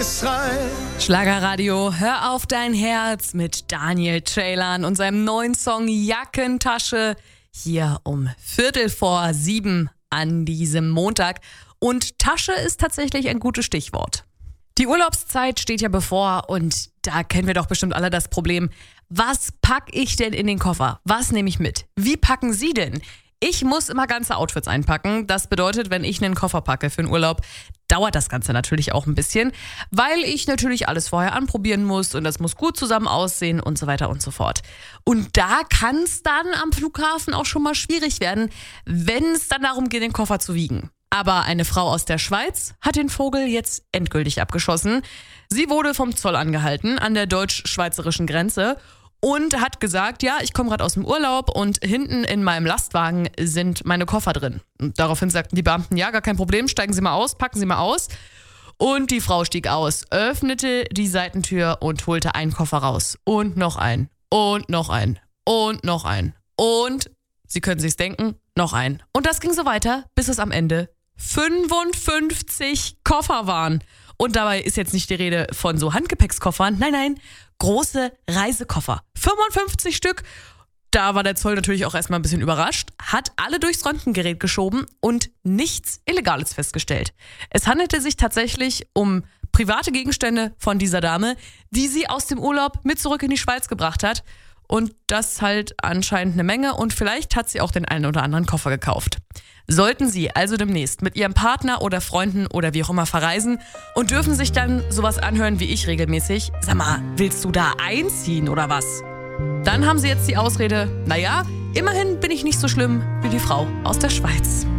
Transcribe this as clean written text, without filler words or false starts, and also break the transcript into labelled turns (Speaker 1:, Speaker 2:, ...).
Speaker 1: Schlagerradio, hör auf dein Herz mit Daniel Ceylan und seinem neuen Song Jackentasche hier um 6:45 an diesem Montag. Und Tasche ist tatsächlich ein gutes Stichwort. Die Urlaubszeit steht ja bevor und da kennen wir doch bestimmt alle das Problem. Was packe ich denn in den Koffer? Was nehme ich mit? Wie packen Sie denn? Ich muss immer ganze Outfits einpacken. Das bedeutet, wenn ich einen Koffer packe für einen Urlaub, dauert das Ganze natürlich auch ein bisschen, weil ich natürlich alles vorher anprobieren muss und das muss gut zusammen aussehen und so weiter und so fort. Und da kann es dann am Flughafen auch schon mal schwierig werden, wenn es dann darum geht, den Koffer zu wiegen. Aber eine Frau aus der Schweiz hat den Vogel jetzt endgültig abgeschossen. Sie wurde vom Zoll angehalten an der deutsch-schweizerischen Grenze und hat gesagt, ja, ich komme gerade aus dem Urlaub und hinten in meinem Lastwagen sind meine Koffer drin. Und daraufhin sagten die Beamten, ja, gar kein Problem, steigen Sie mal aus, packen Sie mal aus. Und die Frau stieg aus, öffnete die Seitentür und holte einen Koffer raus. Und noch einen. Und noch einen. Und noch einen. Und, Sie können sich's denken, noch einen. Und das ging so weiter, bis es am Ende 55 Koffer waren. Und dabei ist jetzt nicht die Rede von so Handgepäckskoffern. Nein, große Reisekoffer. 55 Stück. Da war der Zoll natürlich auch erstmal ein bisschen überrascht, hat alle durchs Röntgengerät geschoben und nichts Illegales festgestellt. Es handelte sich tatsächlich um private Gegenstände von dieser Dame, die sie aus dem Urlaub mit zurück in die Schweiz gebracht hat. Und das halt anscheinend eine Menge und vielleicht hat sie auch den einen oder anderen Koffer gekauft. Sollten Sie also demnächst mit Ihrem Partner oder Freunden oder wie auch immer verreisen und dürfen sich dann sowas anhören wie ich regelmäßig, sag mal, willst du da einziehen oder was? Dann haben Sie jetzt die Ausrede, naja, immerhin bin ich nicht so schlimm wie die Frau aus der Schweiz.